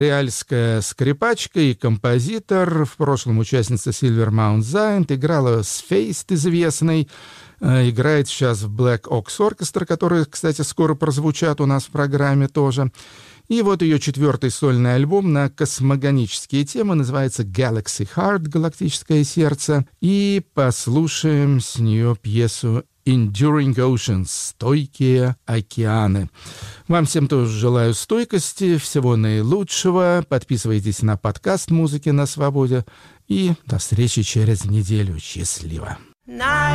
Реальская скрипачка и композитор, в прошлом участница Silver Mount Giant, играла с Feist известной, играет сейчас в Black Ox Orchestra, которые, кстати, скоро прозвучат у нас в программе тоже. И вот ее 4-й сольный альбом на космогонические темы называется Galaxy Heart, галактическое сердце. И послушаем с нее пьесу Enduring Oceans, стойкие океаны. Вам всем тоже желаю стойкости, всего наилучшего. Подписывайтесь на подкаст «Музыки на свободе». И до встречи через неделю. Счастливо!